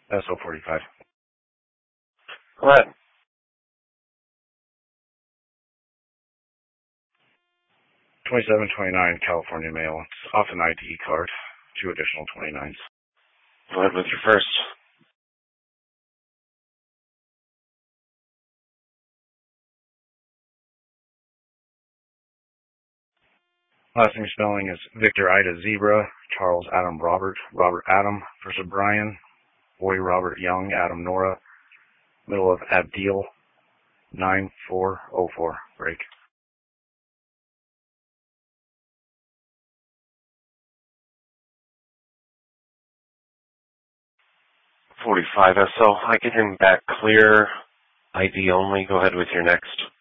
SO45. Go ahead. 2729 California Mail. It's off an ID card. 2 additional 29s. Go ahead with your first. Last name spelling is Victor Ida Zebra, Charles Adam Robert, Robert Adam, first of Brian, Boy Robert Young, Adam Nora, middle of Abdil, 9404, break. 45 SO. I get him back clear. ID only. Go ahead with your next.